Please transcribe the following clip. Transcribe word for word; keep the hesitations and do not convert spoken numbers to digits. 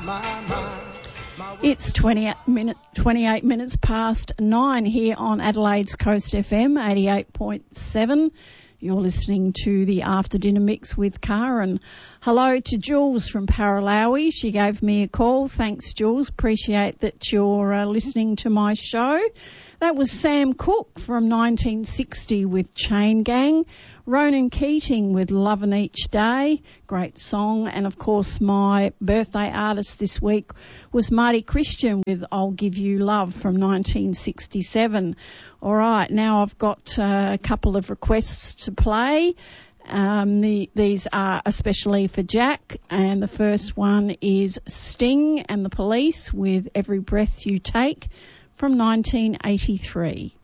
It's twenty-eight, minute, twenty-eight minutes past nine here on Adelaide's Coast F M, eighty-eight point seven. You're listening to the After Dinner Mix with Karen. Hello to Jules from Paralawi. She gave me a call. Thanks, Jules. Appreciate that you're uh, listening to my show. That was Sam Cooke from nineteen sixty with Chain Gang. Ronan Keating with Lovin' Each Day, great song. And, of course, my birthday artist this week was Marty Christian with I'll Give You Love from nineteen sixty-seven. All right, now I've got uh, a couple of requests to play. Um, the, these are especially for Jack, and the first one is Sting and the Police with Every Breath You Take from nineteen eighty-three.